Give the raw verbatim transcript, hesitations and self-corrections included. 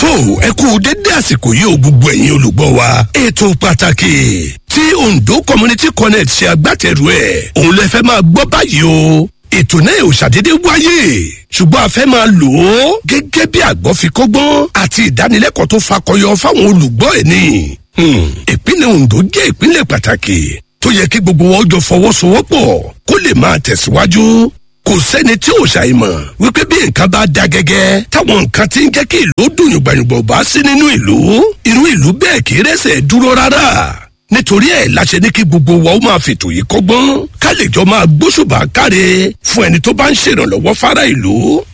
tó ẹ kú dédé àsìkò yìí o gbogbo ẹ̀yin olùgbọ́ wa. ètò pàtàkì tí Ondo Community Connect ṣe agbátẹrù ẹ̀ òun lè fẹ́ máa gbọ́ báyìí o. ètò náà ò ṣàdédé wáyé ṣùgbọ́n a fẹ́ máa lò ó gẹ́gẹ́ bí àgbọ́fikọ́gbọ́n àti ìdánilẹ́kọ̀ọ́ tó fakọyọ fáwọn olùgbọ́ ẹ̀ ni. ìpínlẹ̀ Ondo jẹ́ ìpínlẹ̀ pàtàkì tó yẹ kí gbogbo wọn jọ fọwọ́sowọ́pọ̀ kó lè máa tẹ̀síwájú. kò sẹ́ni tí ò ṣàìmọ̀ wípé bí nǹkan bá da gẹ́gẹ́ táwọn nǹkan tí ń jẹ́ kí ìlú dùn yùngbàyùngbà bá sí nínú ìlú irú ìlú bẹ́ẹ̀ kì í rẹ́sẹ̀ dúró rárá. nítorí ẹ̀ la ṣe ní kí gbogbo wa ó máa fètò yìí kọ́gbọ́n ká lè jọ máa gbóṣùbà káre fún ẹni tó bá ń ṣèrànlọ́wọ́ fárá ìlú